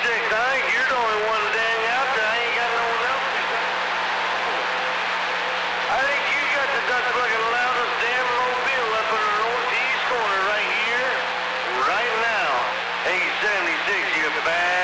I think you're the only one standing out there. I ain't got no one else. I think you got the Dutch fucking loudest damn mobile up in the northeast corner right here, right now. 876, you bad